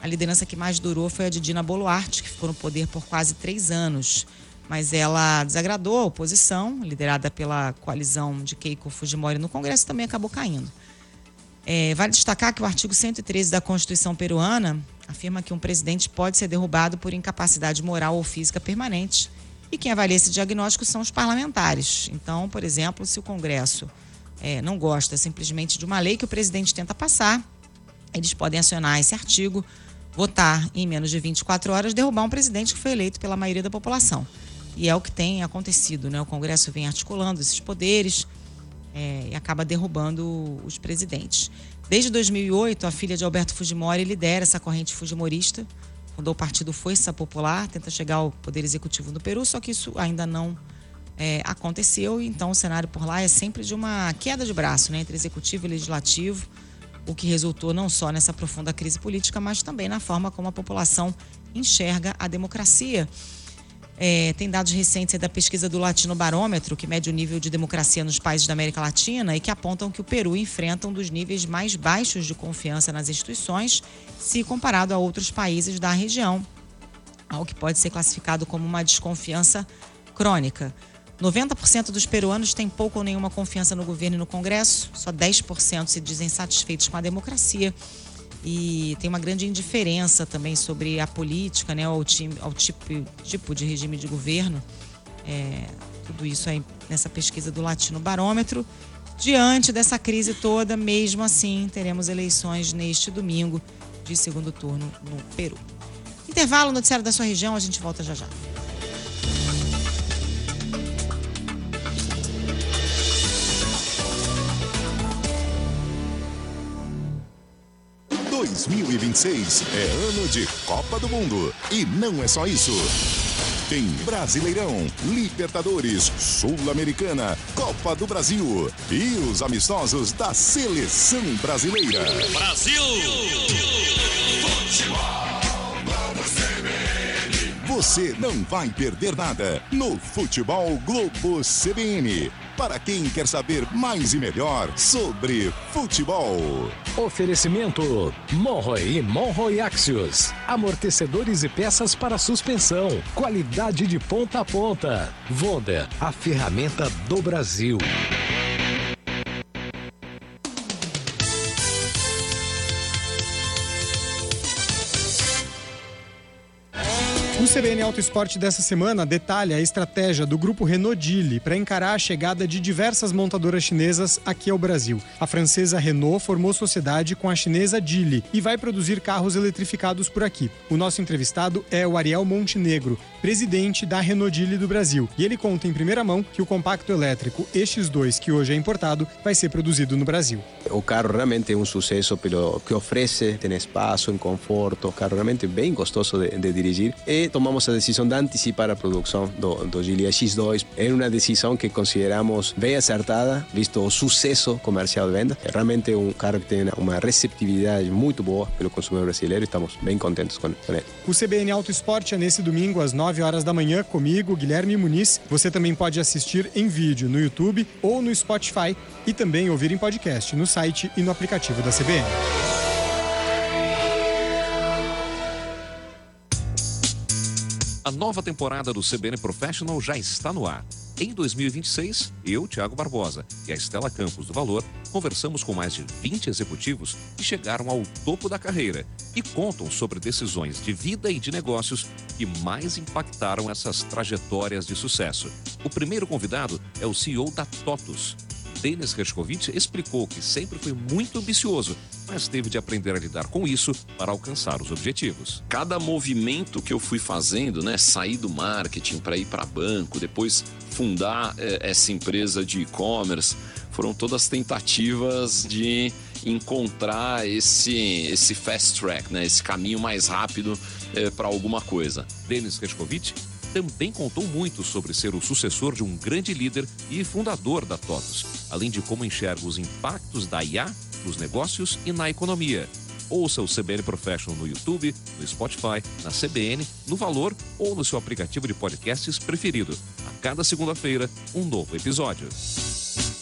A liderança que mais durou foi a de Dina Boluarte, que ficou no poder por quase 3 anos. Mas ela desagradou a oposição, liderada pela coalizão de Keiko Fujimori no Congresso, também acabou caindo. Vale destacar que o artigo 113 da Constituição peruana afirma que um presidente pode ser derrubado por incapacidade moral ou física permanente, e quem avalia esse diagnóstico são os parlamentares. Então, por exemplo, se o Congresso não gosta simplesmente de uma lei que o presidente tenta passar, eles podem acionar esse artigo, votar em menos de 24 horas, derrubar um presidente que foi eleito pela maioria da população. E é o que tem acontecido, né? O Congresso vem articulando esses poderes e acaba derrubando os presidentes. Desde 2008, a filha de Alberto Fujimori lidera essa corrente fujimorista, fundou o Partido Força Popular, tenta chegar ao poder executivo no Peru, só que isso ainda não aconteceu, então o cenário por lá é sempre de uma queda de braço, né, entre executivo e legislativo, o que resultou não só nessa profunda crise política, mas também na forma como a população enxerga a democracia. Tem dados recentes da pesquisa do Latino Barômetro, que mede o nível de democracia nos países da América Latina e que apontam que o Peru enfrenta um dos níveis mais baixos de confiança nas instituições, se comparado a outros países da região, algo que pode ser classificado como uma desconfiança crônica. 90% dos peruanos têm pouca ou nenhuma confiança no governo e no Congresso, só 10% se dizem satisfeitos com a democracia. E tem uma grande indiferença também sobre a política, né, ao tipo de regime de governo. Tudo isso aí nessa pesquisa do Latino Barômetro. Diante dessa crise toda, mesmo assim, teremos eleições neste domingo de segundo turno no Peru. Intervalo, noticiário da sua região, a gente volta já já. Em 2026 é ano de Copa do Mundo. E não é só isso. Tem Brasileirão, Libertadores, Sul-Americana, Copa do Brasil e os amistosos da Seleção Brasileira. Brasil! Você não vai perder nada no Futebol Globo CBN. Para quem quer saber mais e melhor sobre futebol. Oferecimento Monroe e Monroe Axios. Amortecedores e peças para suspensão. Qualidade de ponta a ponta. Voda, a ferramenta do Brasil. O CBN Auto Esporte dessa semana detalha a estratégia do grupo Renault Geely para encarar a chegada de diversas montadoras chinesas aqui ao Brasil. A francesa Renault formou sociedade com a chinesa Geely e vai produzir carros eletrificados por aqui. O nosso entrevistado é o Ariel Montenegro, presidente da Renault Geely do Brasil. E ele conta em primeira mão que o compacto elétrico X2, que hoje é importado, vai ser produzido no Brasil. O carro realmente é um sucesso pelo que oferece, tem espaço, em conforto, o carro realmente bem gostoso de dirigir. E tomamos a decisão de antecipar a produção do Geely X2. É uma decisão que consideramos bem acertada, visto o sucesso comercial de venda. Realmente é um carro que tem uma receptividade muito boa pelo consumidor brasileiro e estamos bem contentes com ele. O CBN Auto Esporte é nesse domingo às 9 horas da manhã comigo, Guilherme Muniz. Você também pode assistir em vídeo no YouTube ou no Spotify e também ouvir em podcast no site e no aplicativo da CBN. A nova temporada do CBN Professional já está no ar. Em 2026, eu, Thiago Barbosa, e a Estela Campos do Valor, conversamos com mais de 20 executivos que chegaram ao topo da carreira e contam sobre decisões de vida e de negócios que mais impactaram essas trajetórias de sucesso. O primeiro convidado é o CEO da TOTUS. Denis Hershkovich explicou que sempre foi muito ambicioso, mas teve de aprender a lidar com isso para alcançar os objetivos. Cada movimento que eu fui fazendo, né, sair do marketing para ir para banco, depois fundar essa empresa de e-commerce, foram todas tentativas de encontrar esse fast track, né, esse caminho mais rápido para alguma coisa. Denis Hershkovich também contou muito sobre ser o sucessor de um grande líder e fundador da TOTUS, além de como enxerga os impactos da IA nos negócios e na economia. Ouça o CBN Professional no YouTube, no Spotify, na CBN, no Valor ou no seu aplicativo de podcasts preferido. A cada segunda-feira, um novo episódio.